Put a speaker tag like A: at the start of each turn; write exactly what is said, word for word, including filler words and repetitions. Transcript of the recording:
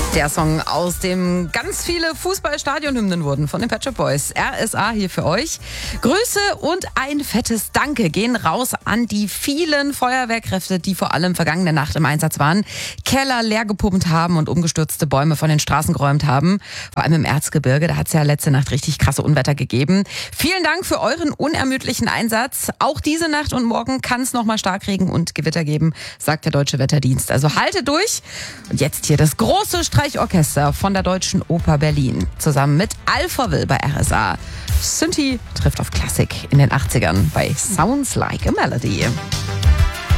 A: Der Song, aus dem ganz viele Fußballstadionhymnen wurden von den Pet Shop Boys. R S A hier für euch. Grüße und ein fettes Danke gehen raus an die vielen Feuerwehrkräfte, die vor allem vergangene Nacht im Einsatz waren, Keller leer gepumpt haben und umgestürzte Bäume von den Straßen geräumt haben. Vor allem im Erzgebirge, da hat es ja letzte Nacht richtig krasse Unwetter gegeben. Vielen Dank für euren unermüdlichen Einsatz. Auch diese Nacht und morgen kann es nochmal Starkregen und Gewitter geben, sagt der Deutsche Wetterdienst. Also haltet durch. Und jetzt hier das große Streichorchester von der Deutschen Oper Berlin. Zusammen mit Alphaville bei R S A. Synthie trifft auf Klassik in den achtzigern bei Sounds Like a Melody.